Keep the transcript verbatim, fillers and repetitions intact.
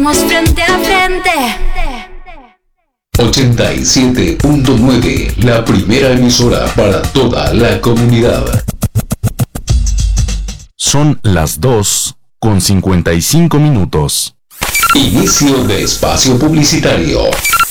estamos frente a frente. ochenta y siete punto nueve, la primera emisora para toda la comunidad. Son las dos con cincuenta y cinco minutos. Inicio de espacio publicitario.